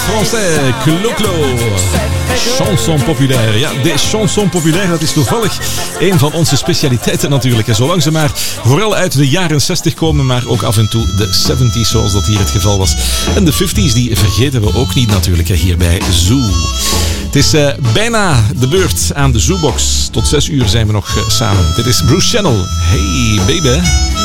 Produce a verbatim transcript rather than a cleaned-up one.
français, Clo-Clo. Chanson populaire. Ja, de chanson populaire, dat is toevallig een van onze specialiteiten natuurlijk. Zolang ze maar vooral uit de jaren zestig komen, maar ook af en toe de zeventig, zoals dat hier het geval was. En de vijftig, die vergeten we ook niet natuurlijk hier bij Zoo. Het is uh, bijna de beurt aan de Zoobox. Tot zes uur zijn we nog uh, samen. Dit is Bruce Channel. Hey baby.